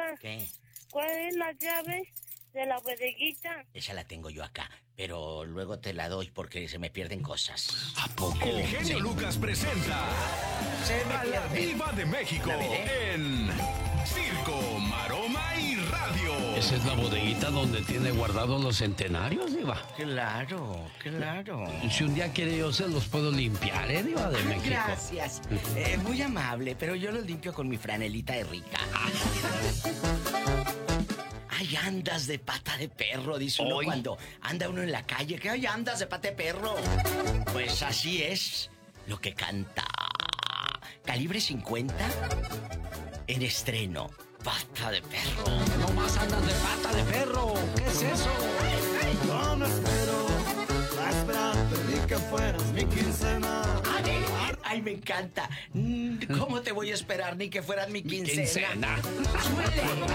Diva. ¿Qué? ¿Cuál es la llave de la bodeguita? Esa la tengo yo acá, pero luego te la doy porque se me pierden cosas. ¿A poco? El genio Lucas presenta a la Diva de México en Circo, Maroma y Radio. Esa es la bodeguita donde tiene guardados los centenarios, Diva. Claro, claro. Si un día quiere yo se los puedo limpiar, Diva de México. Gracias. Muy amable, pero yo los limpio con mi franelita de rica. Ay, andas de pata de perro, dice uno cuando anda uno en la calle. Que ay, andas de pata de perro. Pues así es lo que canta Calibre 50 en estreno. Pata de perro. No más andas de pata de perro. ¿Qué es eso? No me espero a esperarte ni que fueras mi quincena. Ay, me encanta. ¿Cómo te voy a esperar ni que fueras mi quincena? Quincena. ¡Súbele!